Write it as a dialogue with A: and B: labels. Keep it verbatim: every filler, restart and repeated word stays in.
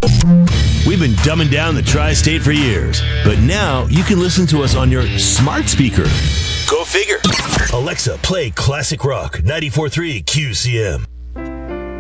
A: We've been dumbing down the tri-state for years, but now you can listen to us on your smart speaker. Go figure. Alexa, play classic rock ninety-four point three Q C M.